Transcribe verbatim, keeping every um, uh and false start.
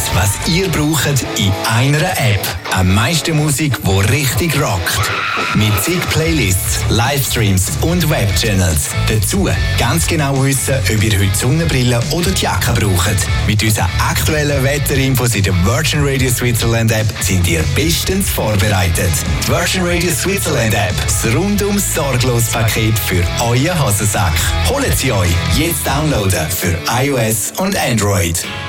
was ihr braucht, in einer App. Am meisten Musik, die richtig rockt. Mit zig Playlists, Livestreams und Webchannels. Dazu ganz genau wissen, ob ihr heute Sonnenbrille oder die Jacke braucht. Mit unseren aktuellen Wetterinfos in der Virgin Radio Switzerland App sind ihr bestens vorbereitet. Die Virgin Radio Switzerland App, das rundum sorglos Paket für euren Hosensack. Holt sie euch jetzt downloaden für iOS und Android.